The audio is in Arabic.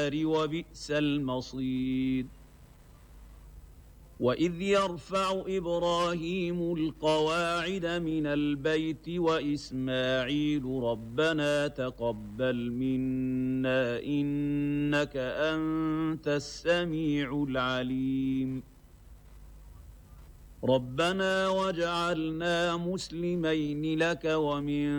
وبئس المصير وإذ يرفع إبراهيم القواعد من البيت وإسماعيل ربنا تقبل منا إنك أنت السميع العليم ربنا وجعلنا مسلمين لك ومن